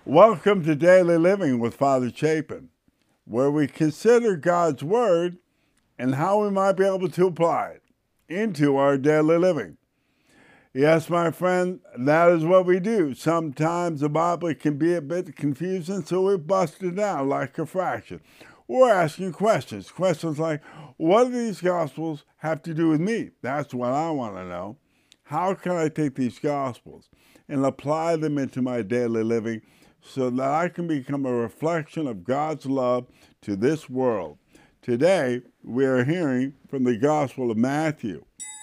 Welcome to Daily Living with Father Chapin, where we consider God's Word and how we might be able to apply it into our daily living. Yes, my friend, that is what we do. Sometimes the Bible can be a bit confusing, so we bust it down like a fraction. We're asking questions like, what do these Gospels have to do with me? That's what I want to know. How can I take these Gospels and apply them into my daily living so that I can become a reflection of God's love to this world? Today, we are hearing from the Gospel of Matthew.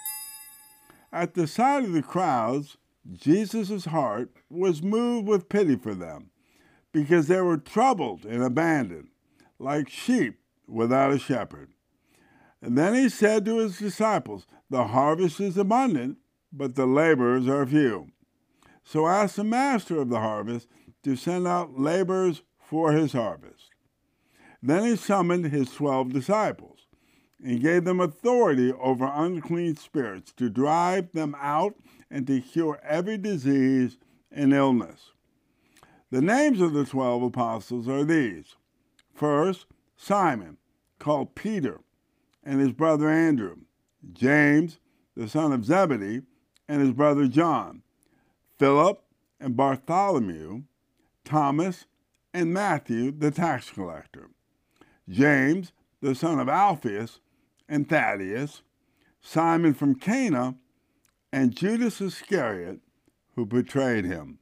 At the sight of the crowds, Jesus' heart was moved with pity for them, because they were troubled and abandoned, like sheep without a shepherd. And then he said to his disciples, "The harvest is abundant, but the laborers are few. So ask the master of the harvest to send out laborers for his harvest." Then he summoned his 12 disciples and gave them authority over unclean spirits to drive them out and to cure every disease and illness. The names of the 12 apostles are these. First, Simon, called Peter, and his brother Andrew, James, the son of Zebedee, and his brother John, Philip and Bartholomew, Thomas and Matthew, the tax collector, James, the son of Alphaeus, and Thaddeus, Simon from Cana, and Judas Iscariot, who betrayed him.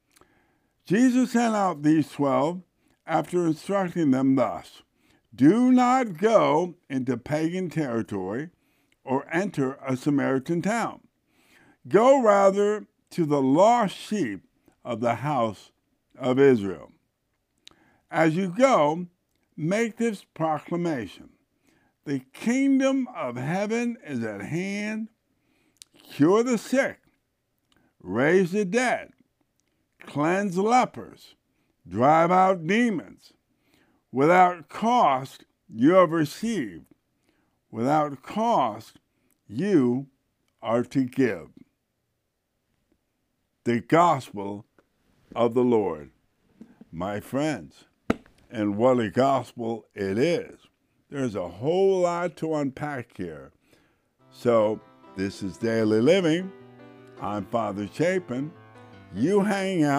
Jesus sent out these 12 after instructing them thus: "Do not go into pagan territory or enter a Samaritan town. Go rather to the lost sheep of the house of Israel. As you go, make this proclamation: the kingdom of heaven is at hand. Cure the sick, raise the dead, cleanse lepers, drive out demons. Without cost you have received. Without cost you are to give." The gospel of the Lord. My friends, and what a gospel it is. There's a whole lot to unpack here. So, this is Daily Living. I'm Father Chapin. You hang out.